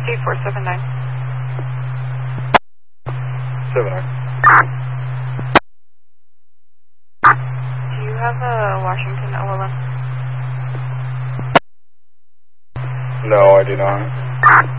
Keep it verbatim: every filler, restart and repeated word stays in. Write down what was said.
G four seven nine. seven nine. Do you have a Washington O L M? No, I do not.